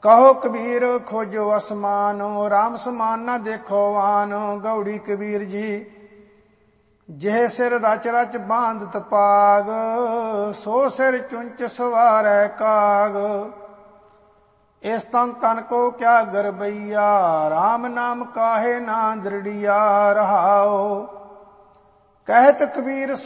ਕਹੋ ਕਬੀਰ ਖੋਜੋ ਅਸਮਾਨ, ਰਾਮ ਸਮਾਨ ਨਾ ਦੇਖੋ ਆਨ। ਗਉੜੀ ਕਬੀਰ ਜੀ ਜਿਹ ਸਿਰ ਰਚ ਰਚ ਬਾਂਧਤ ਪਾਗ, ਸੋ ਸਿਰ ਚੁੰਚ ਸਵਾਰੈ ਕਾਗ। ਇਸ ਤਨ ਤਨ ਕੋ ਕਿਆ ਗਰਬਈਆ, ਰਾਮ ਨਾਮ ਕਾਹੇ ਨਾ ਦ੍ਰਿੜੀਆ ਰਹਾਓ। ਕਹਿਤ ਕਬੀਰ